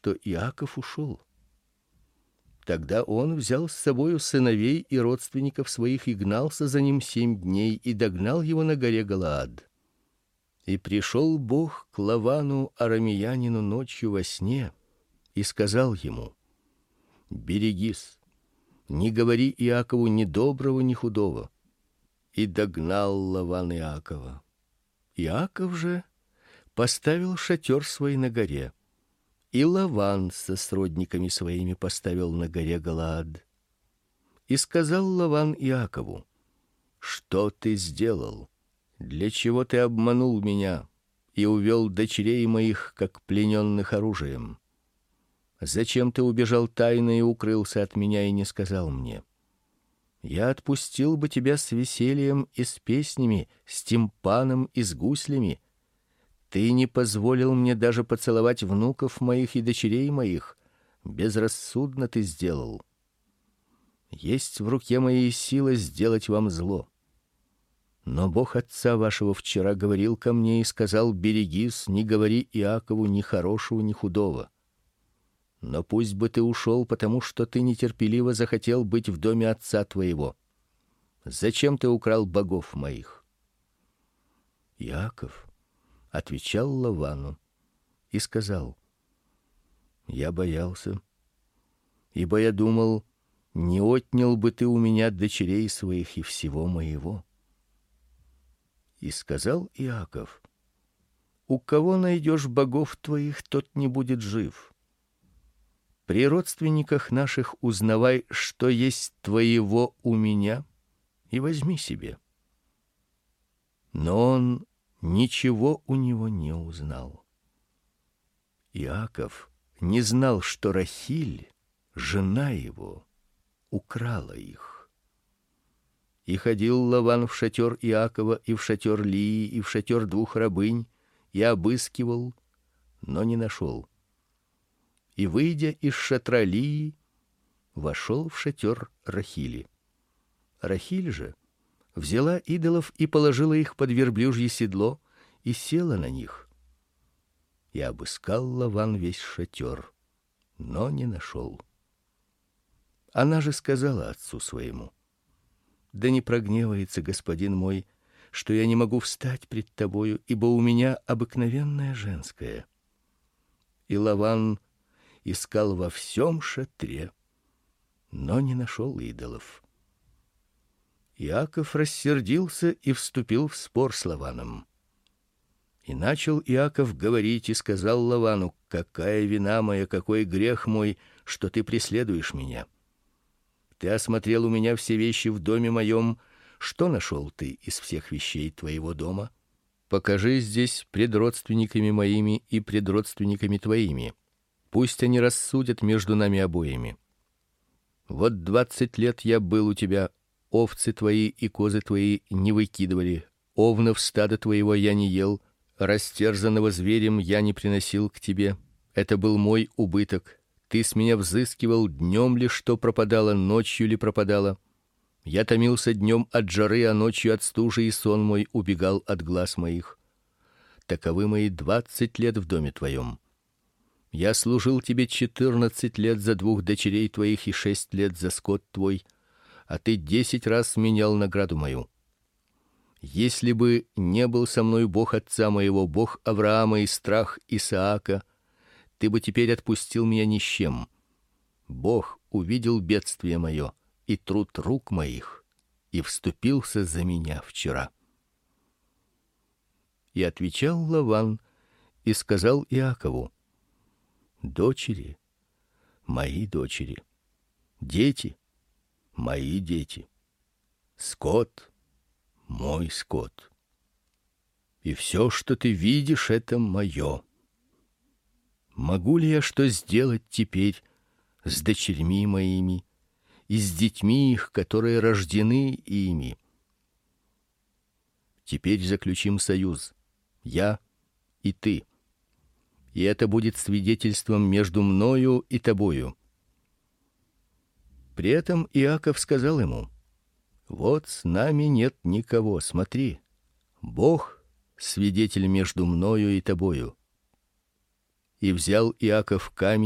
что Иаков ушел. Тогда он взял с собою сыновей и родственников своих и гнался за ним 7 дней и догнал его на горе Галаад. И пришел Бог к Лавану арамеянину ночью во сне и сказал ему: берегись, не говори Иакову ни доброго, ни худого. И догнал Лаван Иакова. Иаков же поставил шатер свой на горе, и Лаван со сродниками своими поставил на горе Галаад. И сказал Лаван Иакову: что ты сделал? Для чего ты обманул меня и увел дочерей моих, как плененных оружием? Зачем ты убежал тайно и укрылся от меня и не сказал мне? Я отпустил бы тебя с весельем и с песнями, с тимпаном и с гуслями. Ты не позволил мне даже поцеловать внуков моих и дочерей моих. Безрассудно ты сделал. Есть в руке моей сила сделать вам зло. Но Бог отца вашего вчера говорил ко мне и сказал: берегись, не говори Иакову ни хорошего, ни худого. Но пусть бы ты ушел, потому что ты нетерпеливо захотел быть в доме отца твоего. Зачем ты украл богов моих? Иаков отвечал Лавану и сказал: я боялся, ибо я думал, не отнял бы ты у меня дочерей своих и всего моего. И сказал Иаков: у кого найдешь богов твоих, тот не будет жив. При родственниках наших узнавай, что есть твоего у меня, и возьми себе. Но он ничего у него не узнал. Иаков не знал, что Рахиль, жена его, украла их. И ходил Лаван в шатер Иакова и в шатер Лии и в шатер 2 рабынь и обыскивал, но не нашел. И, выйдя из шатра Лии, вошел в шатер Рахили. Рахиль же взяла идолов и положила их под верблюжье седло и села на них. И обыскал Лаван весь шатер, но не нашел. Она же сказала отцу своему: да не прогневается господин мой, что я не могу встать пред тобою, ибо у меня обыкновенное женское. И Лаван искал во всем шатре, но не нашел идолов. Иаков рассердился и вступил в спор с Лаваном. И начал Иаков говорить и сказал Лавану: какая вина моя, какой грех мой, что ты преследуешь меня? Ты осмотрел у меня все вещи в доме моем, что нашел ты из всех вещей твоего дома? Покажи здесь пред родственниками моими и пред родственниками твоими. Пусть они рассудят между нами обоими. Вот 20 лет я был у тебя, овцы твои и козы твои не выкидывали, овнов стада твоего я не ел, растерзанного зверем я не приносил к тебе. Это был мой убыток. Ты с меня взыскивал днем ли, что пропадало, ночью ли пропадало. Я томился днем от жары, а ночью от стужи, и сон мой убегал от глаз моих. Таковы мои 20 лет в доме твоем. Я служил тебе 14 лет за 2 дочерей твоих и 6 лет за скот твой, а ты 10 раз менял награду мою. Если бы не был со мной Бог отца моего, Бог Авраама и страх Исаака, ты бы теперь отпустил меня ни с чем. Бог увидел бедствие мое и труд рук моих и вступился за меня вчера. И отвечал Лаван и сказал Иакову: дочери мои дочери, дети мои дети, скот мой скот. И все, что ты видишь, это мое. Могу ли я что сделать теперь с дочерьми моими и с детьми их, которые рождены ими? Теперь заключим союз, я и ты. И это будет свидетельством между мною и тобою. При этом Иаков сказал ему: вот с нами нет никого, смотри, Бог свидетель между мною и тобою. И взял Иаков камень